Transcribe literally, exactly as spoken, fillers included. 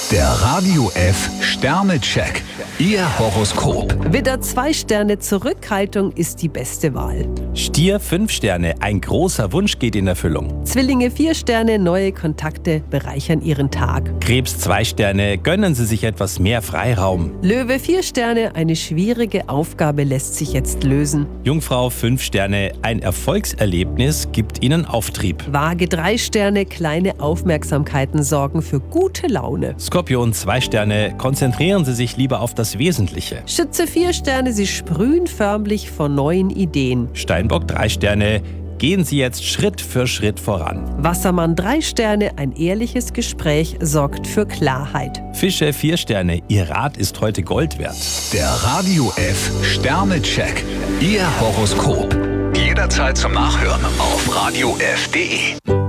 Der Radio F Sternecheck. Ihr Horoskop. Widder, zwei Sterne, Zurückhaltung ist die beste Wahl. Stier, fünf Sterne, ein großer Wunsch geht in Erfüllung. Zwillinge, vier Sterne, neue Kontakte bereichern Ihren Tag. Krebs, zwei Sterne, gönnen Sie sich etwas mehr Freiraum. Löwe, vier Sterne, eine schwierige Aufgabe lässt sich jetzt lösen. Jungfrau, fünf Sterne, ein Erfolgserlebnis gibt Ihnen Auftrieb. Waage, drei Sterne, kleine Aufmerksamkeiten sorgen für gute Laune. Skorpion, zwei Sterne, konzentrieren Sie sich lieber auf das Wesentliche. Schütze, vier Sterne, Sie sprühen förmlich vor neuen Ideen. Steinbock, drei Sterne, gehen Sie jetzt Schritt für Schritt voran. Wassermann, drei Sterne, ein ehrliches Gespräch sorgt für Klarheit. Fische, vier Sterne, Ihr Rat ist heute Gold wert. Der Radio F Sternecheck. Ihr Horoskop. Jederzeit zum Nachhören auf radio f punkt de.